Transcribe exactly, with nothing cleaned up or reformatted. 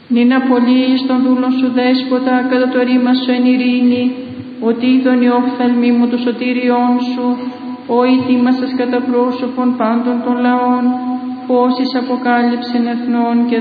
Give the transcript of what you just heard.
Νυν απολύεις των δούλων σου δέσποτα, κατά το ρήμα σου εν ειρήνη, ότι είδον η οφθαλμή μου το σωτήριόν σου, ο ετοίμασας κατά πρόσωπον πάντων των λαών, φώσεις αποκάλυψεν εθνών και